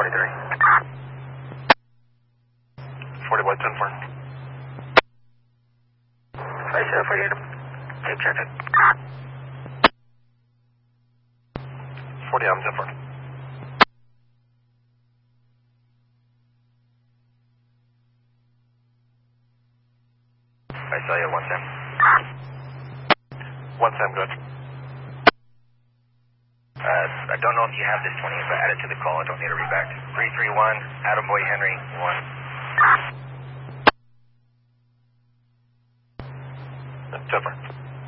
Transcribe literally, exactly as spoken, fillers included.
twenty-three. forty White ten four. Five seven forty-eight. Take traffic. forty Adam ten four. I saw you at one ten. one ten, good. Uh, I don't know if you have this twenty, but add it to the call. I don't need a reback. three three one, Adam Boy Henry, one. ten four.